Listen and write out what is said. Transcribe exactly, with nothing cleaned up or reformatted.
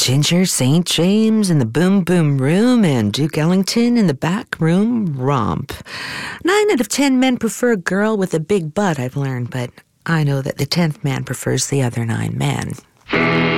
Ginger Saint James in the Boom Boom Room and Duke Ellington in the Back Room Romp. Nine out of ten men prefer a girl with a big butt, I've learned, but I know that the tenth man prefers the other nine men.